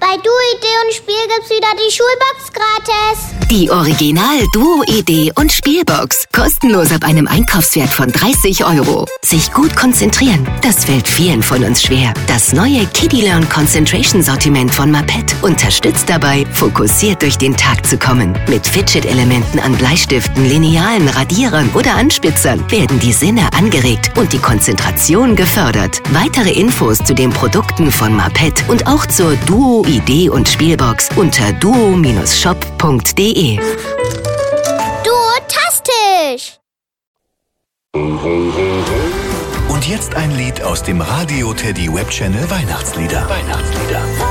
Bei Duo, Idee und Spiel gibt's wieder die Schulbox gratis. Die Original Duo, Idee und Spielbox. Kostenlos ab einem Einkaufswert von 30 €. Sich gut konzentrieren, das fällt vielen von uns schwer. Das neue Kiddie Learn Concentration Sortiment von Mapet unterstützt dabei, fokussiert durch den Tag zu kommen. Mit Fidget-Elementen an Bleistiften, Linealen, Radierern oder Anspitzern werden die Sinne angeregt und die Konzentration gefördert. Weitere Infos zu den Produkten von Mapet und auch zur Duo, Idee und Spielbox unter duo-shop.de. Duotastisch! Und jetzt ein Lied aus dem Radio Teddy Web Channel Weihnachtslieder.